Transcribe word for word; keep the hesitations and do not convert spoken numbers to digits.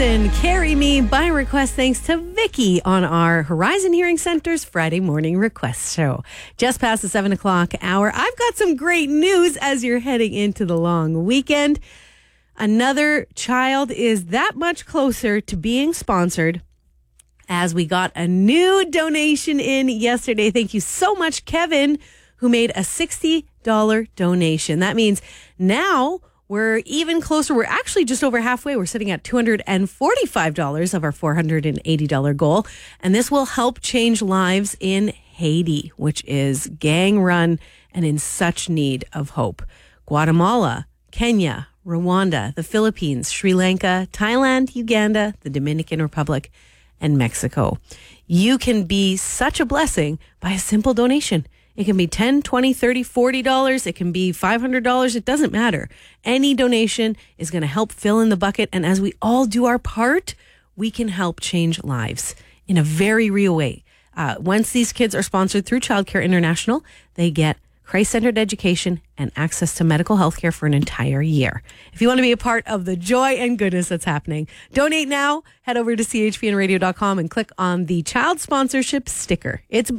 Anderson, Carry Me by request, thanks to Vicky on our Horizon Hearing Center's Friday morning request show. Just past the seven o'clock hour, I've got some great news as you're heading into the long weekend. Another child is that much closer to being sponsored as we got a new donation in yesterday. Thank you so much, Kevin, who made a sixty dollars donation. That means now we're even closer. We're actually just over halfway. We're sitting at two hundred forty-five dollars of our four hundred eighty dollars goal. And this will help change lives in Haiti, which is gang-run and in such need of hope. Guatemala, Kenya, Rwanda, the Philippines, Sri Lanka, Thailand, Uganda, the Dominican Republic, and Mexico. You can be such a blessing by a simple donation. It can be ten dollars, twenty dollars, thirty dollars, forty dollars. It can be five hundred dollars. It doesn't matter. Any donation is going to help fill in the bucket. And as we all do our part, we can help change lives in a very real way. Uh, once these kids are sponsored through Childcare International, they get Christ-centered education and access to medical health care for an entire year. If you want to be a part of the joy and goodness that's happening, donate now. Head over to c h p n radio dot com and click on the child sponsorship sticker. It's